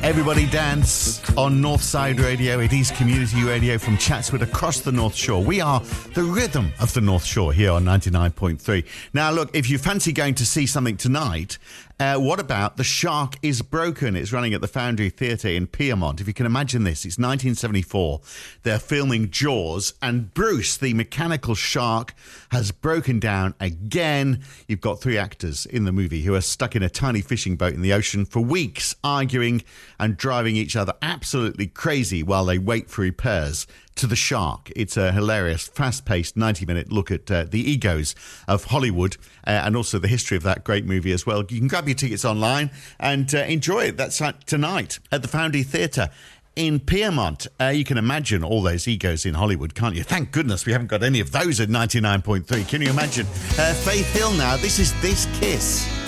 Everybody dance on Northside Radio. It is community radio from Chatswood across the North Shore. We are the rhythm of the North Shore here on 99.3. Now, look, if you fancy going to see something tonight, what about The Shark is Broken? It's running at the Foundry Theatre in Piermont. If you can imagine this, it's 1974. They're filming Jaws, and Bruce, the mechanical shark, has broken down again. You've got three actors in the movie who are stuck in a tiny fishing boat in the ocean for weeks, arguing and driving each other absolutely crazy while they wait for repairs to the shark. It's a hilarious, fast-paced 90-minute look at the egos of Hollywood and also the history of that great movie as well. You can grab your tickets online and enjoy it. That's tonight at the Foundry Theatre in Piermont. You can imagine all those egos in Hollywood, can't you? Thank goodness we haven't got any of those at 99.3. Can you imagine? Faith Hill now. This is This Kiss.